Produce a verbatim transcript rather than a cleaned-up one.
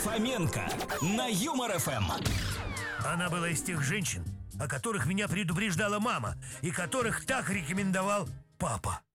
Фоменко на Юмор ФМ. Она была из тех женщин, о которых меня предупреждала мама и которых так рекомендовал папа.